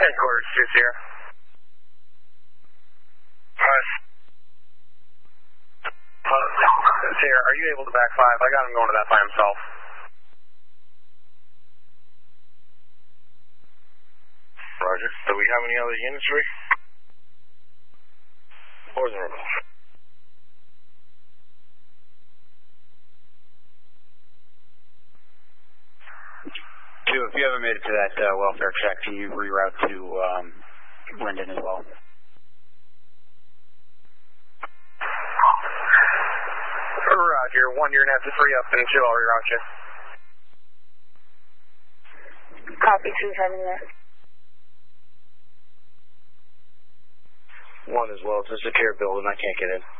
Headquarters, 2-0. Here, are you able to back 5? I got him going to that by himself. Roger. Do we have any other units, Rick? Or the remote? Two, if you haven't made it to that welfare check, can you reroute to Linden as well? Roger, 1, you're going to have to free up, and 2, I'll reroute you. Copy, 2, having that. 1 as well, it's a secure building, I can't get in.